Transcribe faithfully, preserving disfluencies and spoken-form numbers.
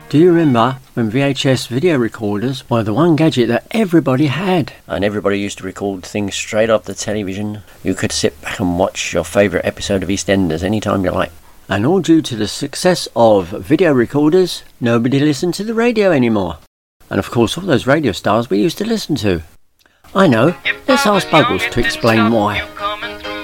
Do you remember when V H S video recorders were the one gadget that everybody had? And everybody used to record things straight off the television. You could sit back and watch your favourite episode of EastEnders anytime you like. And all due to the success of video recorders, nobody listened to the radio anymore. And of course all those radio stars we used to listen to. I know, let's ask Buggles to explain why.